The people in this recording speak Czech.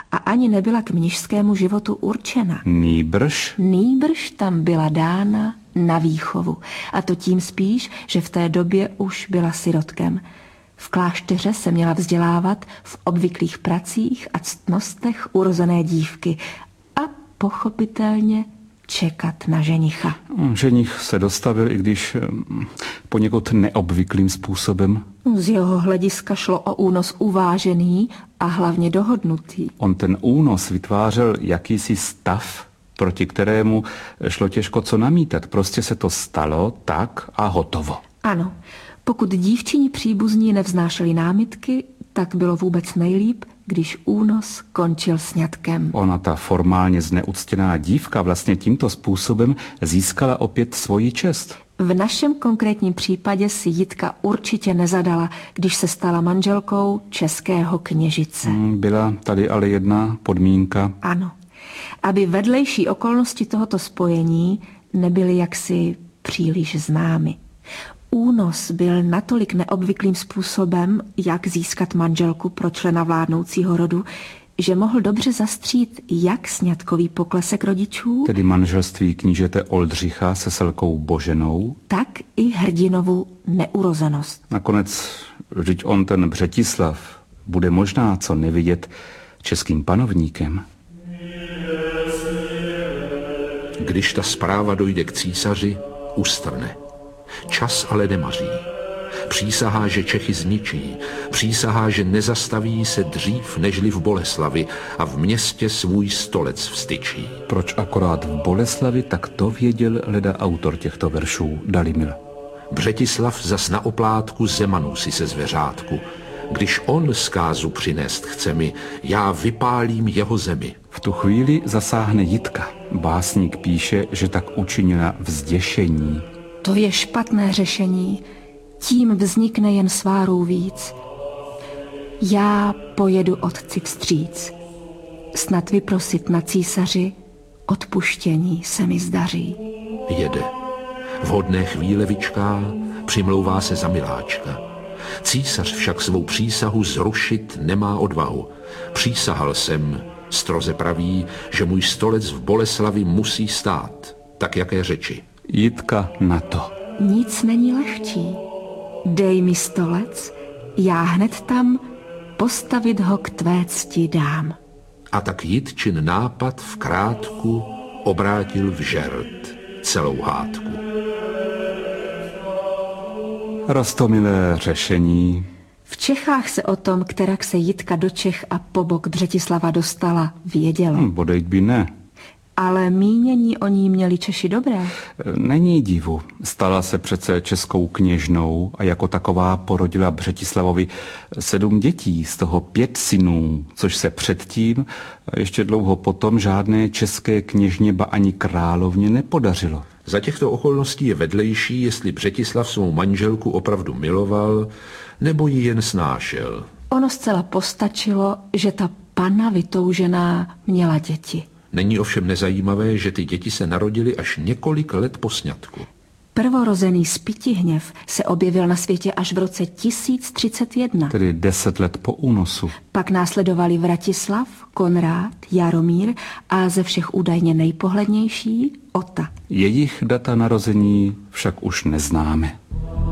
a ani nebyla k mnišskému životu určena. Nýbrž tam byla dána na výchovu, a to tím spíš, že v té době už byla sirotkem. V klášteře se měla vzdělávat v obvyklých pracích a ctnostech urozené dívky a pochopitelně čekat na ženicha. Ženich se dostavil, i když poněkud neobvyklým způsobem. Z jeho hlediska šlo o únos uvážený a hlavně dohodnutý. On ten únos vytvářel jakýsi stav, proti kterému šlo těžko co namítat. Prostě se to stalo tak a hotovo. Ano, pokud dívčini příbuzní nevznášeli námitky, tak bylo vůbec nejlíp, když únos končil sňatkem. Ona, ta formálně zneuctěná dívka, vlastně tímto způsobem získala opět svoji čest. V našem konkrétním případě si Jitka určitě nezadala, když se stala manželkou českého kněžice. Byla tady ale jedna podmínka. Ano, aby vedlejší okolnosti tohoto spojení nebyly jaksi příliš známy. Únos byl natolik neobvyklým způsobem, jak získat manželku pro člena vládnoucího rodu, že mohl dobře zastřít jak sňatkový poklesek rodičů, tedy manželství knížete Oldřicha se Selkou Boženou, tak i hrdinovu neurozenost. Nakonec, vždyť on, ten Břetislav, bude možná co nevidět českým panovníkem. Když ta zpráva dojde k císaři, ustrne. Čas ale nemaří. Přísahá, že Čechy zničí. Přísahá, že nezastaví se dřív nežli v Boleslavi a v městě svůj stolec vstyčí. Proč akorát v Boleslavi, tak to věděl leda autor těchto veršů, Dalimil. Břetislav zas na oplátku Zemanu si se zveřátku. Když on zkázu přinést chce mi, já vypálím jeho zemi. V tu chvíli zasáhne Jitka. Básník píše, že tak učinila v zděšení. To je špatné řešení. Tím vznikne jen svárů víc. Já pojedu otci vstříc. Snad vyprosit na císaři odpuštění se mi zdaří. Jede. Vhodné chvíle vyčká, přimlouvá se za miláčka. Císař však svou přísahu zrušit nemá odvahu. Přísahal jsem, stroze praví, že můj stolec v Boleslavi musí stát. Tak jaké řeči? Jitka na to. Nic není lehčí. Dej mi stolec, já hned tam postavit ho k tvé cti dám. A tak Jitčin nápad v krátku obrátil v žert celou hádku. Roztomilé řešení. V Čechách se o tom, kterak se Jitka do Čech a po bok Břetislava dostala, vědělo. Bodejť by ne. Ale mínění o ní měli Češi dobré. Není divu. Stala se přece českou kněžnou a jako taková porodila Břetislavovi 7 dětí, z toho 5 synů, což se předtím a ještě dlouho potom žádné české kněžně ba ani královně nepodařilo. Za těchto okolností je vedlejší, jestli Břetislav svou manželku opravdu miloval, nebo ji jen snášel. Ono zcela postačilo, že ta panna vytoužená měla děti. Není ovšem nezajímavé, že ty děti se narodily až několik let po sňatku. Prvorozený Spytihněv se objevil na světě až v roce 1031. Tedy 10 let po únosu. Pak následovali Vratislav, Konrád, Jaromír a ze všech údajně nejpohlednější Ota. Jejich data narození však už neznáme.